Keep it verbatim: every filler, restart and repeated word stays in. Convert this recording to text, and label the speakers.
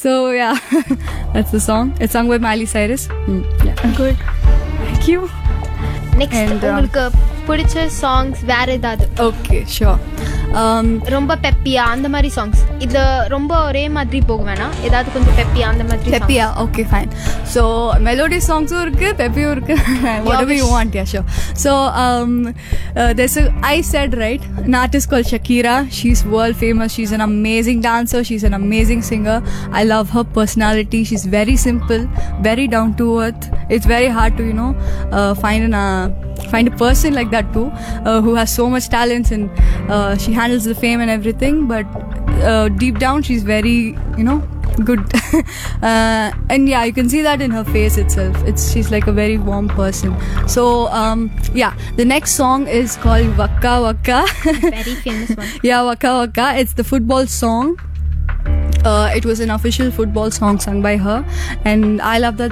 Speaker 1: So yeah, that's the song. It's sung by Miley Cyrus. Mm, yeah, good. Thank you.
Speaker 2: Next
Speaker 1: And, um,
Speaker 2: உங்களுக்கு பிடிச்ச songs வேற ஏதாவது
Speaker 1: Okay, sure. Um,
Speaker 2: ரொம்ப பெப்பியா அந்த மாதிரி songs இது ரொம்ப ஒரே மாதிரி போக வேணாம் ஏதாவது கொஞ்சம் பெப்பியா அந்த மாதிரி songs.
Speaker 1: Peppy, okay, fine. So melody songs irukku, peppy irukku, whatever you want, yeah, sure. So um, uh, there's a I said right, an artist called Shakira. She's world famous. She's an amazing dancer. She's an amazing singer. I love her personality. She's very simple, very down to earth. It's very hard to you know uh, find an uh, find a person like that too, uh, who has so much talents and uh, she handles the fame and everything. But uh, deep down, she's very you know. good uh, and yeah, you can see that in her face itself. It's she's like a very warm person. So um yeah, the next song is called Waka Waka.
Speaker 2: Very famous one.
Speaker 1: Yeah, Waka Waka. It's the football song. Uh, it was an official football song sung by her, and I love that